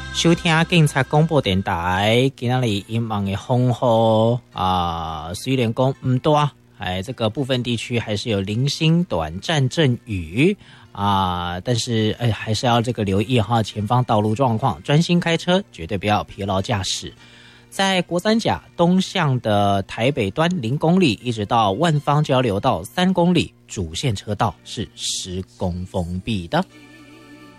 收听警察广播电台，今天里阴霾的风雨虽然讲不多，这个部分地区还是有零星短暂阵雨但是还是要这个留意哈前方道路状况，专心开车，绝对不要疲劳驾驶。在国三甲东向的台北端0公里，一直到万芳交流道3公里，主线车道是施工封闭的。